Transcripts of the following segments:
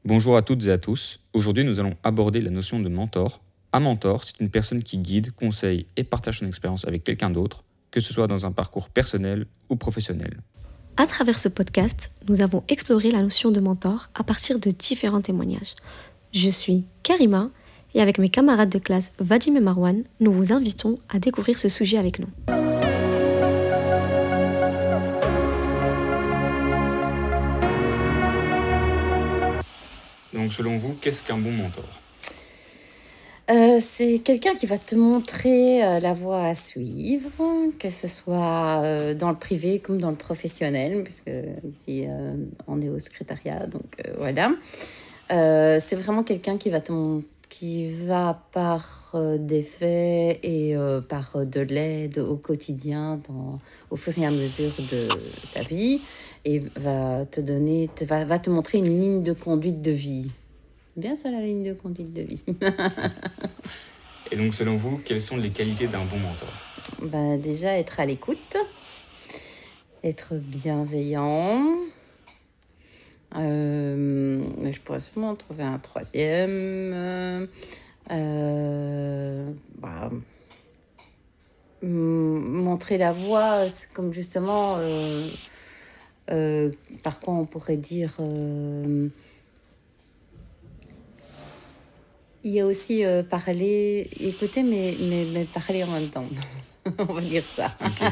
Bonjour à toutes et à tous. Aujourd'hui, nous allons aborder la notion de mentor. Un mentor, c'est une personne qui guide, conseille et partage son expérience avec quelqu'un d'autre, que ce soit dans un parcours personnel ou professionnel. À travers ce podcast, nous avons exploré la notion de mentor à partir de différents témoignages. Je suis Karima et avec mes camarades de classe Vadim et Marwan, nous vous invitons à découvrir ce sujet avec nous. Donc selon vous, qu'est-ce qu'un bon mentor ? C'est quelqu'un qui va te montrer la voie à suivre, que ce soit dans le privé comme dans le professionnel, puisque ici on est au secrétariat, donc voilà. C'est vraiment quelqu'un qui va par des faits et par de l'aide au quotidien, au fur et à mesure de ta vie, et va te montrer une ligne de conduite de vie. C'est bien ça, la ligne de conduite de vie. Et donc selon vous, quelles sont les qualités d'un bon mentor ? Déjà, être à l'écoute, être bienveillant. Je pourrais sûrement trouver un troisième. Montrer la voie, c'est comme justement, par quoi on pourrait dire... il y a aussi parler, écouter, mais parler en même temps. On va dire ça. Okay.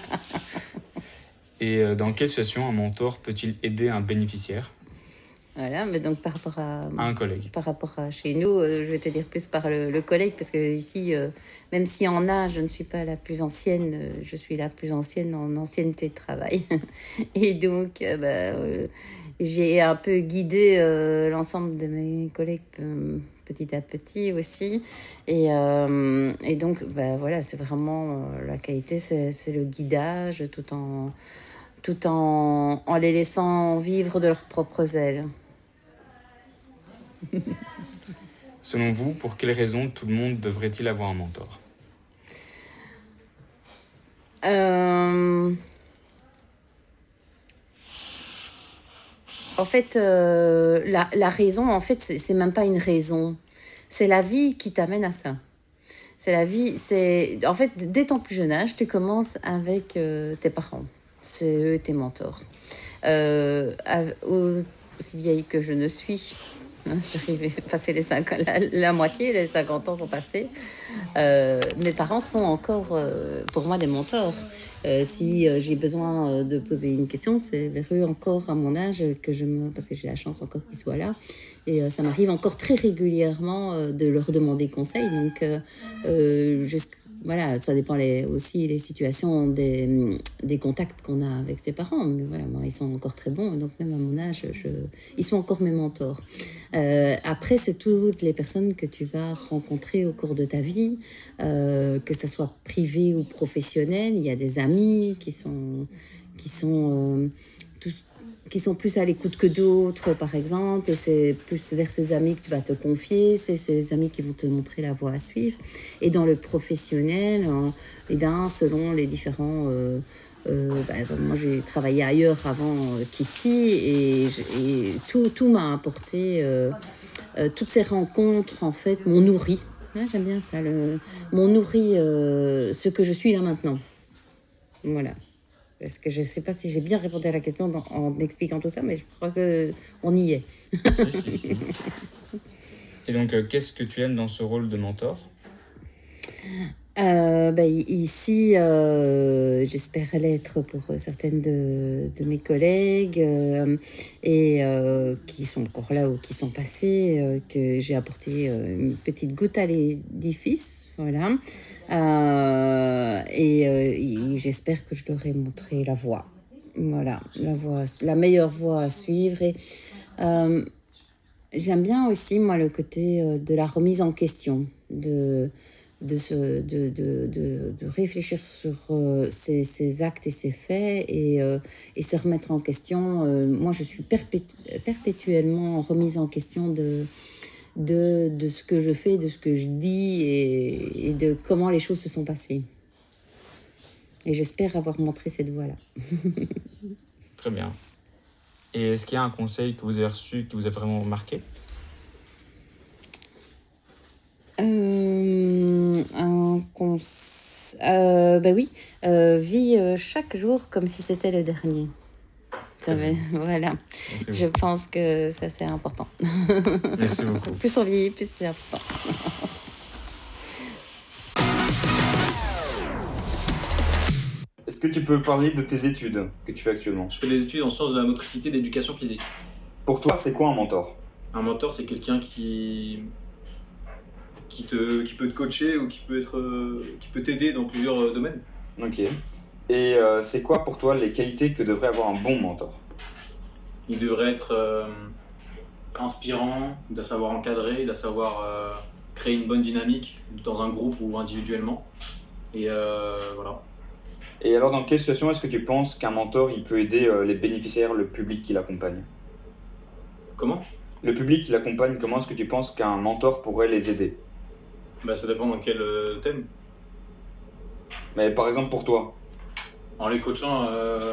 Et dans quelle situation un mentor peut-il aider un bénéficiaire ? Voilà, mais donc par rapport à un collègue. Par rapport à chez nous, je vais te dire plus par le collègue, parce que ici, même si en âge, je ne suis pas la plus ancienne, je suis la plus ancienne en ancienneté de travail. Et donc, j'ai un peu guidé l'ensemble de mes collègues petit à petit aussi. Et donc, voilà, c'est vraiment la qualité, c'est le guidage, tout en les laissant vivre de leurs propres ailes. Selon vous, pour quelles raisons tout le monde devrait-il avoir un mentor ? En fait, la raison, en fait, c'est même pas une raison. C'est la vie qui t'amène à ça. C'est la vie, en fait, dès ton plus jeune âge, tu commences avec tes parents. C'est eux tes mentors. Aussi vieille que je ne suis, j'arrive à passer la moitié, les 50 ans sont passés. Mes parents sont encore, pour moi, des mentors. Si j'ai besoin de poser une question, c'est vers eux encore à mon âge parce que j'ai la chance encore qu'ils soient là. Et ça m'arrive encore très régulièrement de leur demander conseil. Donc, voilà, ça dépend aussi les situations des contacts qu'on a avec ses parents. Mais voilà, moi, ils sont encore très bons. Donc, même à mon âge, ils sont encore mes mentors. Après, c'est toutes les personnes que tu vas rencontrer au cours de ta vie, que ça soit privé ou professionnel. Il y a des amis qui sont plus à l'écoute que d'autres, par exemple, et c'est plus vers ces amis que tu vas te confier, c'est ces amis qui vont te montrer la voie à suivre. Et dans le professionnel, selon les différents... moi, j'ai travaillé ailleurs avant qu'ici, et tout m'a apporté... toutes ces rencontres, en fait, m'ont nourri. J'aime bien ça, m'ont nourri ce que je suis là maintenant. Voilà. Parce que je ne sais pas si j'ai bien répondu à la question en expliquant tout ça, mais je crois qu'on y est. Si. Et donc, qu'est-ce que tu aimes dans ce rôle de mentor ? Ici, j'espère l'être pour certaines de mes collègues qui sont encore là ou qui sont passés, que j'ai apporté une petite goutte à l'édifice. Voilà. Et j'espère que je leur ai montré la voie. Voilà, la meilleure voie à suivre. Et j'aime bien aussi, moi, le côté de la remise en question, de réfléchir sur ses actes et ses faits et se remettre en question. Moi, je suis perpétuellement remise en question de ce que je fais, de ce que je dis et de comment les choses se sont passées. Et j'espère avoir montré cette voie-là. Très bien. Et est-ce qu'il y a un conseil que vous avez reçu qui vous a vraiment marqué? Bah oui, vis chaque jour comme si c'était le dernier. Voilà, je pense que ça c'est important. Merci beaucoup. Plus on vieillit, plus c'est important. Est-ce que tu peux parler de tes études que tu fais actuellement? Je fais des études en sciences de la motricité et d'éducation physique. Pour toi, c'est quoi un mentor? Un mentor, c'est quelqu'un qui peut te coacher ou qui peut t'aider dans plusieurs domaines. Ok. Et c'est quoi pour toi les qualités que devrait avoir un bon mentor? Il devrait être inspirant, il doit savoir encadrer, il doit savoir créer une bonne dynamique dans un groupe ou individuellement. Et voilà. Et alors, dans quelle situation est-ce que tu penses qu'un mentor il peut aider les bénéficiaires, le public qui l'accompagne? Comment? Le public qui l'accompagne, comment est-ce que tu penses qu'un mentor pourrait les aider? Bah, ça dépend dans quel thème. Mais par exemple pour toi. En les coachant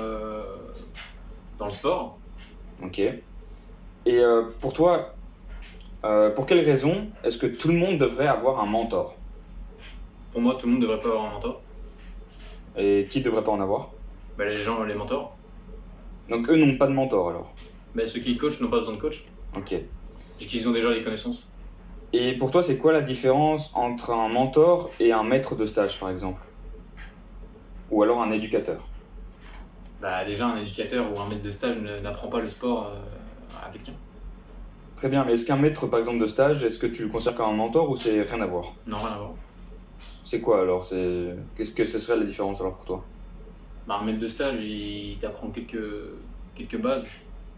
dans le sport. Ok. Et pour toi, pour quelle raison est-ce que tout le monde devrait avoir un mentor? Pour moi, tout le monde ne devrait pas avoir un mentor. Et qui ne devrait pas en avoir? Bah, les gens, les mentors. Donc eux n'ont pas de mentor alors? Bah, ceux qui coachent n'ont pas besoin de coach. Ok. Puisqu'ils ont déjà les connaissances. Et pour toi, c'est quoi la différence entre un mentor et un maître de stage, par exemple? Ou alors un éducateur? Bah, déjà, un éducateur ou un maître de stage n'apprend pas le sport à quelqu'un. Très bien, mais est-ce qu'un maître, par exemple, de stage, est-ce que tu le considères comme un mentor ou c'est rien à voir? Non, rien à voir. C'est quoi alors? Qu'est-ce que ce serait la différence alors pour toi? Bah, un maître de stage, il t'apprend quelques bases.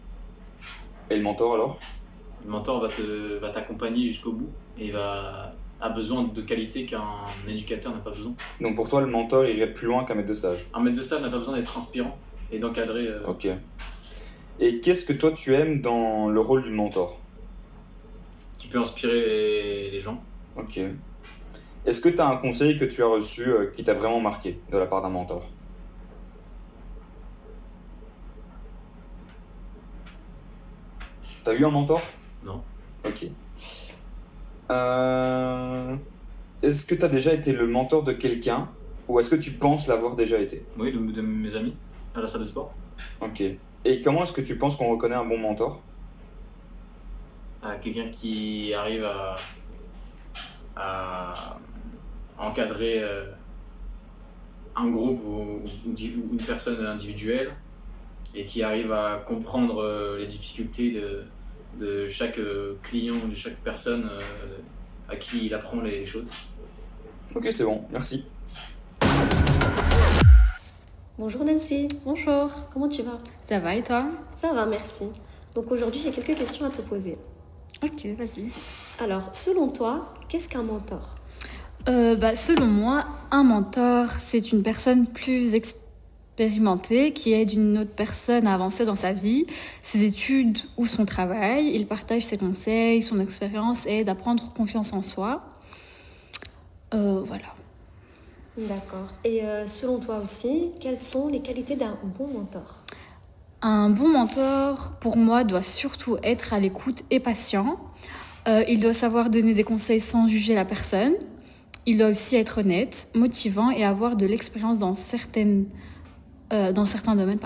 Et le mentor alors? Le mentor va t'accompagner jusqu'au bout et a besoin de qualités qu'un éducateur n'a pas besoin. Donc pour toi, le mentor irait plus loin qu'un maître de stage? Un maître de stage n'a pas besoin d'être inspirant et d'encadrer. Ok. Et qu'est-ce que toi tu aimes dans le rôle du mentor? Qui peut inspirer les gens. Ok. Est-ce que tu as un conseil que tu as reçu qui t'a vraiment marqué de la part d'un mentor? T'as eu un mentor? Non. Ok. Est-ce que tu as déjà été le mentor de quelqu'un ou est-ce que tu penses l'avoir déjà été? Oui, de mes amis à la salle de sport. Ok. Et comment est-ce que tu penses qu'on reconnaît un bon mentor? Quelqu'un qui arrive à encadrer un groupe ou une personne individuelle et qui arrive à comprendre les difficultés de chaque client, de chaque personne à qui il apprend les choses. Ok, c'est bon, merci. Bonjour Nancy. Bonjour, Comment tu vas? ça va et toi? Ça va, merci. Donc aujourd'hui, j'ai quelques questions à te poser. Ok, vas-y. Alors, selon toi, qu'est-ce qu'un mentor? Selon moi, un mentor, c'est une personne plus expérimentée qui aide une autre personne à avancer dans sa vie, ses études ou son travail. Il partage ses conseils, son expérience et aide à prendre confiance en soi. Voilà. D'accord. Et selon toi aussi, quelles sont les qualités d'un bon mentor? Un bon mentor, pour moi, doit surtout être à l'écoute et patient. Il doit savoir donner des conseils sans juger la personne. Il doit aussi être honnête, motivant et avoir de l'expérience dans certains domaines.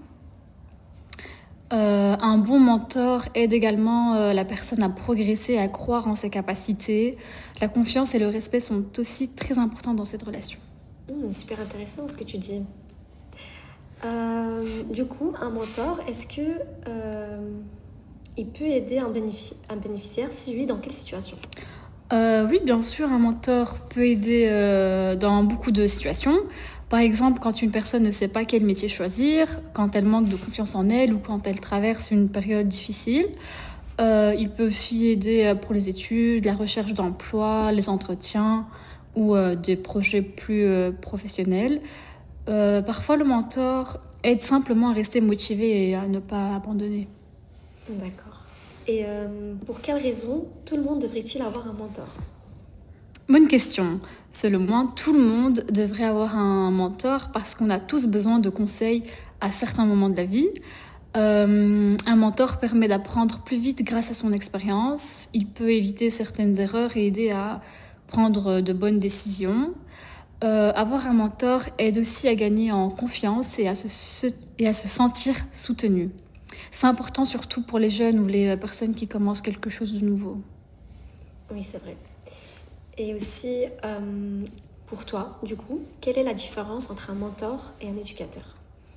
Un bon mentor aide également la personne à progresser, à croire en ses capacités. La confiance et le respect sont aussi très importants dans cette relation. Super intéressant ce que tu dis. Du coup, un mentor, est-ce que il peut aider un bénéficiaire? Si oui, dans quelle situation? Oui, bien sûr, un mentor peut aider dans beaucoup de situations. Par exemple, quand une personne ne sait pas quel métier choisir, quand elle manque de confiance en elle ou quand elle traverse une période difficile. Il peut aussi aider pour les études, la recherche d'emploi, les entretiens ou des projets plus professionnels. Parfois, le mentor aide simplement à rester motivé et à ne pas abandonner. D'accord. Et pour quelles raisons tout le monde devrait-il avoir un mentor? Bonne question. Selon moi, tout le monde devrait avoir un mentor parce qu'on a tous besoin de conseils à certains moments de la vie. Un mentor permet d'apprendre plus vite grâce à son expérience. Il peut éviter certaines erreurs et aider à prendre de bonnes décisions. Avoir un mentor aide aussi à gagner en confiance et à se sentir soutenu. C'est important surtout pour les jeunes ou les personnes qui commencent quelque chose de nouveau. Oui, c'est vrai. Et aussi, pour toi, du coup, quelle est la différence entre un mentor et un éducateur ?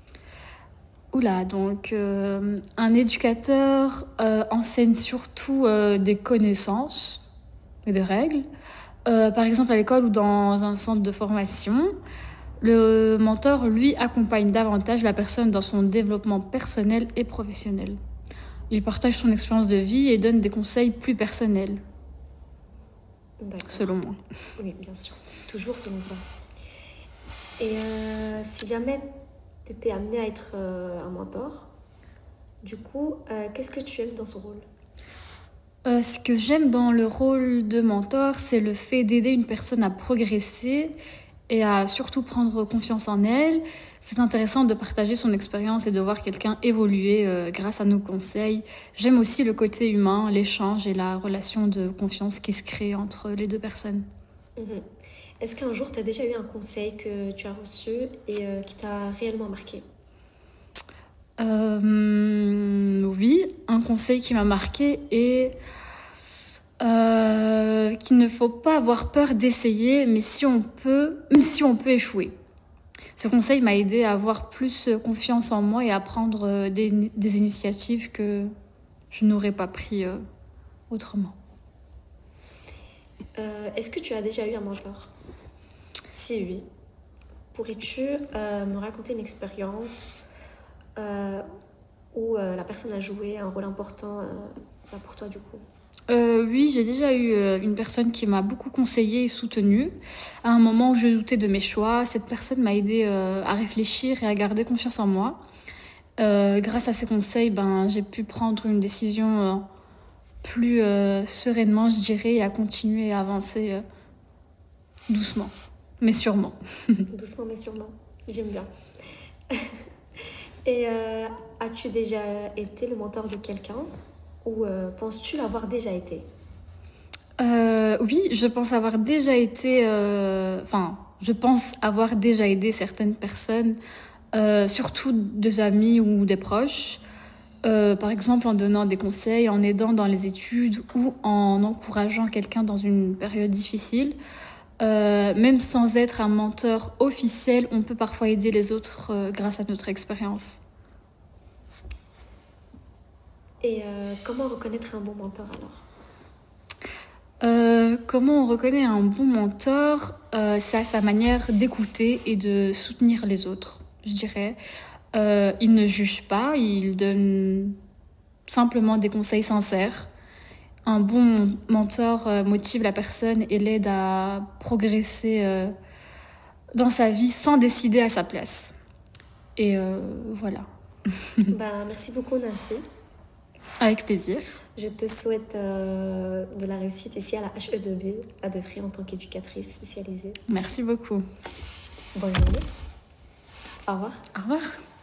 Donc un éducateur enseigne surtout des connaissances et des règles. Par exemple à l'école ou dans un centre de formation. Le mentor, lui, accompagne davantage la personne dans son développement personnel et professionnel. Il partage son expérience de vie et donne des conseils plus personnels. D'accord. Selon moi. Oui, bien sûr. Toujours selon toi. Et si jamais tu étais amené à être un mentor, du coup, qu'est-ce que tu aimes dans ce rôle ? Ce que j'aime dans le rôle de mentor, c'est le fait d'aider une personne à progresser et à surtout prendre confiance en elle. C'est intéressant de partager son expérience et de voir quelqu'un évoluer grâce à nos conseils. J'aime aussi le côté humain, l'échange et la relation de confiance qui se crée entre les deux personnes. Est-ce qu'un jour, tu as déjà eu un conseil que tu as reçu et qui t'a réellement marqué ? Oui, un conseil qui m'a marqué est qu'il ne faut pas avoir peur d'essayer, mais si on peut échouer. Ce conseil m'a aidé à avoir plus confiance en moi et à prendre des initiatives que je n'aurais pas pris autrement. Est-ce que tu as déjà eu un mentor ? Si oui, pourrais-tu me raconter une expérience où la personne a joué un rôle important pour toi du coup ? Oui, j'ai déjà eu une personne qui m'a beaucoup conseillée et soutenue. À un moment où je doutais de mes choix, cette personne m'a aidée à réfléchir et à garder confiance en moi. Grâce à ses conseils, j'ai pu prendre une décision plus sereinement, je dirais, et à continuer à avancer doucement, mais sûrement. Doucement, mais sûrement. J'aime bien. Et as-tu déjà été le mentor de quelqu'un ? Ou penses-tu l'avoir déjà été ? Oui, je pense avoir déjà été... je pense avoir déjà aidé certaines personnes, surtout des amis ou des proches. Par exemple, en donnant des conseils, en aidant dans les études ou en encourageant quelqu'un dans une période difficile. Même sans être un mentor officiel, on peut parfois aider les autres grâce à notre expérience. Et comment reconnaître un bon mentor alors ? Comment on reconnaît un bon mentor ? C'est à sa manière d'écouter et de soutenir les autres, je dirais. Il ne juge pas, il donne simplement des conseils sincères. Un bon mentor motive la personne et l'aide à progresser dans sa vie sans décider à sa place. Et voilà. Merci beaucoup Nancy. Avec plaisir. Je te souhaite de la réussite ici à la HE2B à Devry en tant qu'éducatrice spécialisée. Merci beaucoup. Bonne journée. Au revoir. Au revoir.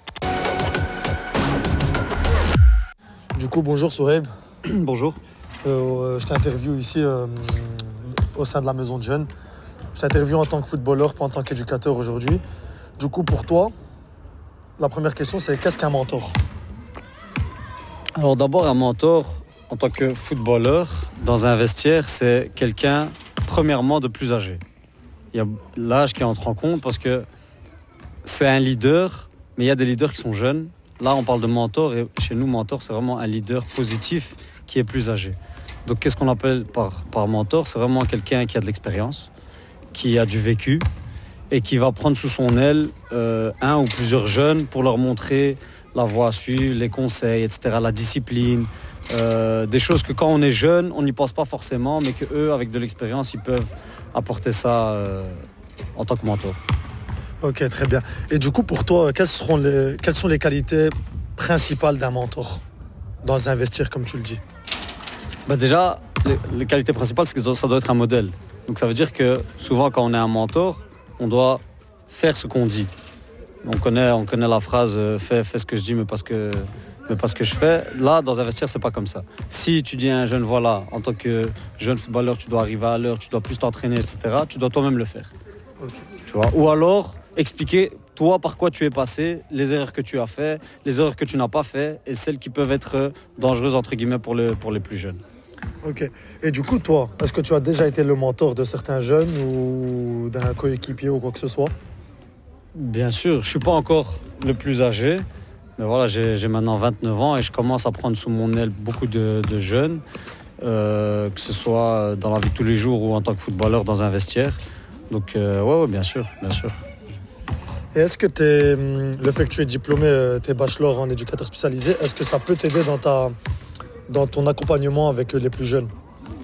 Du coup, bonjour Souhaib. Bonjour. Je t'interviewe ici au sein de la maison de jeunes. Je t'interviewe en tant que footballeur, pas en tant qu'éducateur aujourd'hui. Du coup, pour toi, la première question, c'est qu'est-ce qu'un mentor ? Alors d'abord, un mentor, en tant que footballeur, dans un vestiaire, c'est quelqu'un, premièrement, de plus âgé. Il y a l'âge qui entre en compte parce que c'est un leader, mais il y a des leaders qui sont jeunes. Là, on parle de mentor et chez nous, mentor, c'est vraiment un leader positif qui est plus âgé. Donc, qu'est-ce qu'on appelle par mentor ? C'est vraiment quelqu'un qui a de l'expérience, qui a du vécu et qui va prendre sous son aile un ou plusieurs jeunes pour leur montrer la voie à suivre, les conseils, etc., la discipline, des choses que quand on est jeune, on n'y pense pas forcément, mais qu'eux, avec de l'expérience, ils peuvent apporter ça en tant que mentor. Ok, très bien. Et du coup, pour toi, quelles sont les qualités principales d'un mentor dans un vestiaire, comme tu le dis ? Déjà, les qualités principales, c'est que ça doit être un modèle. Donc ça veut dire que souvent, quand on est un mentor, on doit faire ce qu'on dit. On connaît la phrase « fais ce que je dis, mais parce que Mais parce que je fais, là, dans un vestiaire, c'est pas comme ça. Si tu dis à un jeune, voilà, en tant que jeune footballeur, tu dois arriver à l'heure, tu dois plus t'entraîner, etc., tu dois toi-même le faire. Ok. Tu vois? Ou alors, expliquer, toi, par quoi tu es passé, les erreurs que tu as fait, les erreurs que tu n'as pas fait, et celles qui peuvent être dangereuses, entre guillemets, pour les plus jeunes. Ok. Et du coup, toi, est-ce que tu as déjà été le mentor de certains jeunes ou d'un coéquipier ou quoi que ce soit? Bien sûr, je suis pas encore le plus âgé, mais voilà, j'ai maintenant 29 ans et je commence à prendre sous mon aile beaucoup de jeunes, que ce soit dans la vie de tous les jours ou en tant que footballeur dans un vestiaire. Donc ouais, bien sûr, bien sûr. Et est-ce que le fait que tu es diplômé, t'es bachelor en éducateur spécialisé, est-ce que ça peut t'aider dans ton accompagnement avec les plus jeunes?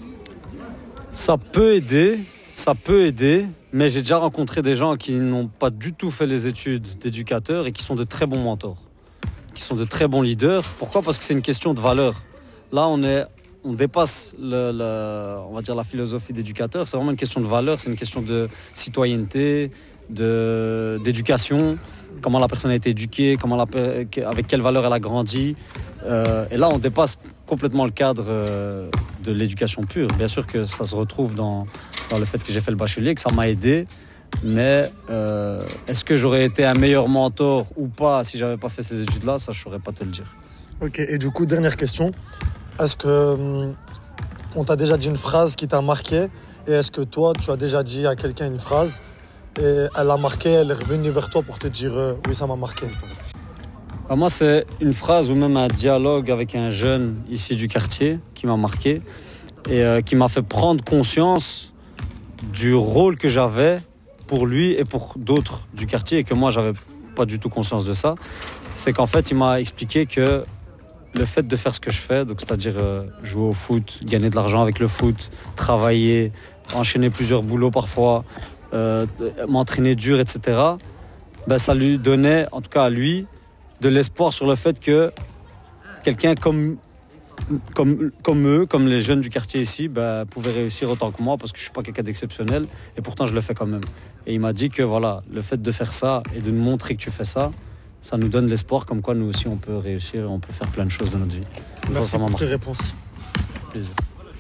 Ça peut aider, mais j'ai déjà rencontré des gens qui n'ont pas du tout fait les études d'éducateur et qui sont de très bons mentors, qui sont de très bons leaders. Pourquoi ? Parce que c'est une question de valeur. Là, on dépasse on va dire la philosophie d'éducateur. C'est vraiment une question de valeur, c'est une question de citoyenneté, d'éducation, comment la personne a été éduquée, avec quelle valeur elle a grandi. Et là, on dépasse complètement le cadre de l'éducation pure. Bien sûr que ça se retrouve dans le fait que j'ai fait le bachelier, que ça m'a aidé. Mais est-ce que j'aurais été un meilleur mentor ou pas si j'avais pas fait ces études-là? Ça, je saurais pas te le dire. Ok, et du coup, dernière question. Est-ce que on t'a déjà dit une phrase qui t'a marqué? Et est-ce que toi, tu as déjà dit à quelqu'un une phrase et elle a marqué, elle est revenue vers toi pour te dire oui, ça m'a marqué? Moi, c'est une phrase ou même un dialogue avec un jeune ici du quartier qui m'a marqué et qui m'a fait prendre conscience du rôle que j'avais pour lui et pour d'autres du quartier et que moi, j'avais pas du tout conscience de ça. C'est qu'en fait, il m'a expliqué que le fait de faire ce que je fais, donc c'est-à-dire jouer au foot, gagner de l'argent avec le foot, travailler, enchaîner plusieurs boulots parfois, m'entraîner dur, etc., ça lui donnait, en tout cas à lui, de l'espoir sur le fait que quelqu'un comme eux, comme les jeunes du quartier ici, pouvait réussir autant que moi parce que je suis pas quelqu'un d'exceptionnel et pourtant je le fais quand même. Et il m'a dit que voilà, le fait de faire ça et de nous montrer que tu fais ça, ça nous donne l'espoir comme quoi nous aussi on peut réussir et on peut faire plein de choses dans notre vie. Merci pour tes réponses. Plaisir.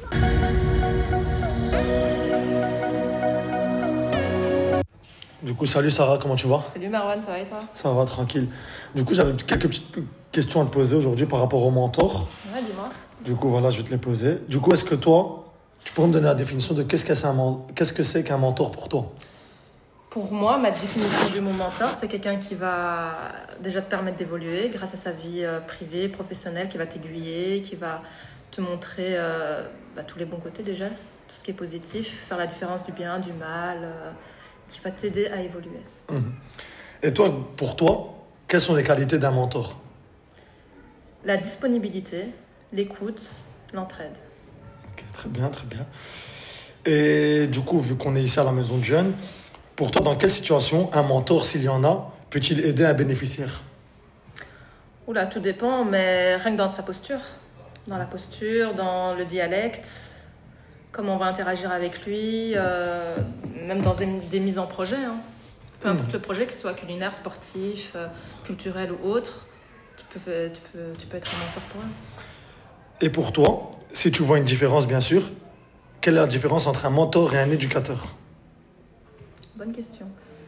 Du coup, salut Sarah, comment tu vas? Salut Marwan, ça va et toi? Ça va, tranquille. Du coup, j'avais quelques petites questions à te poser aujourd'hui par rapport au mentor. Ouais, dis-moi. Du coup, voilà, je vais te les poser. Du coup, est-ce que toi, tu pourrais me donner la définition de qu'est-ce que c'est qu'un mentor pour toi? Pour moi, ma définition de mon mentor, c'est quelqu'un qui va déjà te permettre d'évoluer grâce à sa vie privée, professionnelle, qui va t'aiguiller, qui va te montrer tous les bons côtés déjà, tout ce qui est positif, faire la différence du bien, du mal, qui va t'aider à évoluer. Et toi, pour toi, quelles sont les qualités d'un mentor? La disponibilité, l'écoute, l'entraide. Ok, très bien, très bien. Et du coup, vu qu'on est ici à la maison de jeunes, pour toi, dans quelle situation un mentor, s'il y en a, peut-il aider un bénéficiaire? Oula, tout dépend, mais rien que dans sa posture. Dans la posture, dans le dialecte, comment on va interagir avec lui, même dans des mises en projet. Peu importe le projet, que ce soit culinaire, sportif, culturel ou autre, tu peux être un mentor pour eux. Et pour toi, si tu vois une différence, bien sûr, quelle est la différence entre un mentor et un éducateur? Bonne question.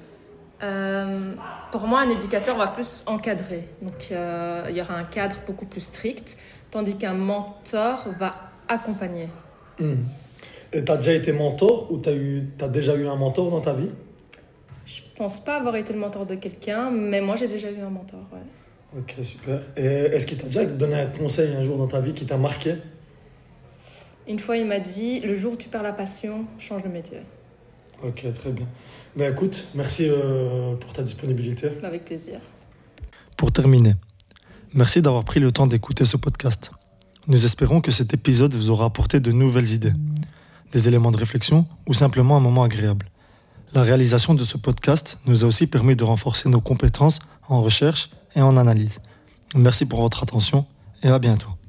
Pour moi, un éducateur va plus encadrer. Donc, il y aura un cadre beaucoup plus strict, tandis qu'un mentor va accompagner. Et tu as déjà été mentor ou tu as déjà eu un mentor dans ta vie? Je pense pas avoir été le mentor de quelqu'un, mais moi, j'ai déjà eu un mentor, ouais. Ok, super. Et est-ce qu'il t'a déjà donné un conseil un jour dans ta vie qui t'a marqué? Une fois, il m'a dit, le jour où tu perds la passion, change de métier. Ok, très bien. Écoute, merci pour ta disponibilité. Avec plaisir. Pour terminer, merci d'avoir pris le temps d'écouter ce podcast. Nous espérons que cet épisode vous aura apporté de nouvelles idées, des éléments de réflexion ou simplement un moment agréable. La réalisation de ce podcast nous a aussi permis de renforcer nos compétences en recherche et en analyse. Merci pour votre attention et à bientôt.